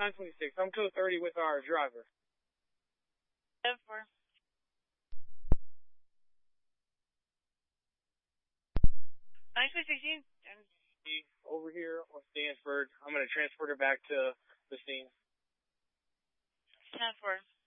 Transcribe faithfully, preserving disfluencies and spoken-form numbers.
nine twenty-six. I'm code thirty with our driver. ten four. nine sixteen. Over here on Stansford. I'm going to transport her back to the scene. ten four.